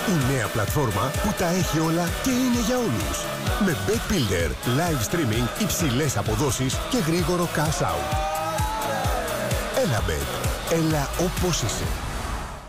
Η νέα πλατφόρμα που τα έχει όλα και είναι για όλους. Με Bet Builder, live streaming, υψηλές αποδόσεις και γρήγορο cash out. Έλα Bet. Έλα όπως είσαι.